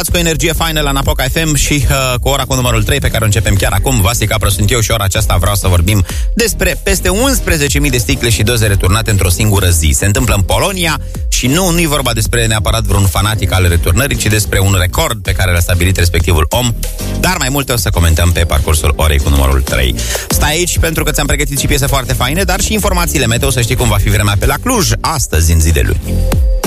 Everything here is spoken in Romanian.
cu energie faină la Napoca FM și cu ora cu numărul 3 pe care o începem chiar acum. Vasi Capră sunt eu și ora aceasta vreau să vorbim despre peste 11.000 de sticle și doze returnate într-o singură zi. Se întâmplă în Polonia și nu e vorba despre neapărat vreun fanatic al returnării, ci despre un record pe care l-a stabilit respectivul om. Dar mai multe o să comentăm pe parcursul orei cu numărul 3. Stai aici pentru că ți-am pregătit și piese foarte faine, dar și informațiile meteo, să știi cum va fi vremea pe la Cluj astăzi în zi de luni.